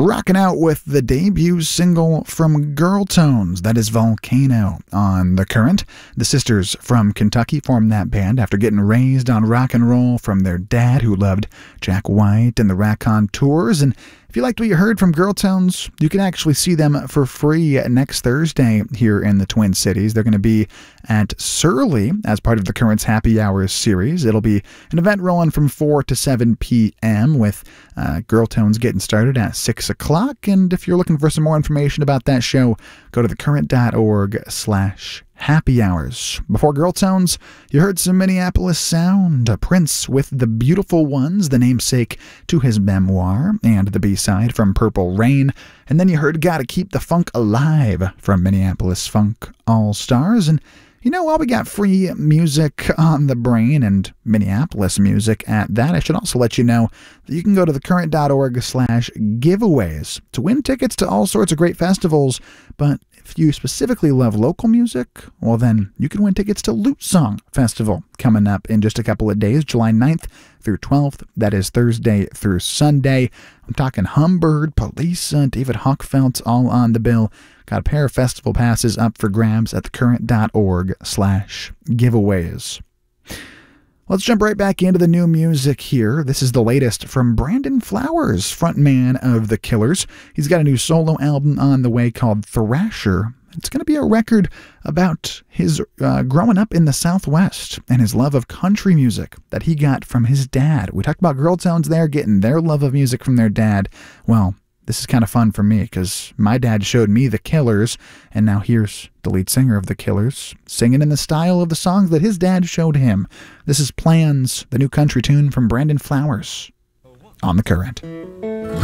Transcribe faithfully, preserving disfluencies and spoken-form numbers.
rocking out with the debut single from Girltones, that is Volcano, on The Current. The sisters from Kentucky formed that band after getting raised on rock and roll from their dad, who loved Jack White and the Raconteurs. And if you liked what you heard from Girltones, you can actually see them for free next Thursday here in the Twin Cities. They're going to be at Surly as part of the Current's Happy Hours series. It'll be an event rolling from four to seven p m with uh, Girltones getting started at six o'clock. And if you're looking for some more information about that show, go to thecurrent.org slash happy hours. Before Girltones, you heard some Minneapolis sound. Prince with The Beautiful Ones, the namesake to his memoir, and the B-side from Purple Rain. And then you heard Gotta Keep the Funk Alive from Minneapolis Funk All-Stars. And you know, while we got free music on the brain and Minneapolis music at that, I should also let you know that you can go to thecurrent.org slash giveaways to win tickets to all sorts of great festivals. But if you specifically love local music, well then you can win tickets to Lute Song Festival coming up in just a couple of days, July ninth through twelfth. That is Thursday through Sunday. I'm talking Humbird, Palisa, David Hochfeldt, all on the bill. Got a pair of festival passes up for grabs at thecurrent.org slash giveaways. Let's jump right back into the new music here. This is the latest from Brandon Flowers, frontman of The Killers. He's got a new solo album on the way called Thrasher. It's going to be a record about his uh, growing up in the Southwest and his love of country music that he got from his dad. We talked about Girltones there, getting their love of music from their dad. Well, this is kind of fun for me because my dad showed me The Killers, and now here's the lead singer of The Killers singing in the style of the songs that his dad showed him. This is Plans, the new country tune from Brandon Flowers on The Current.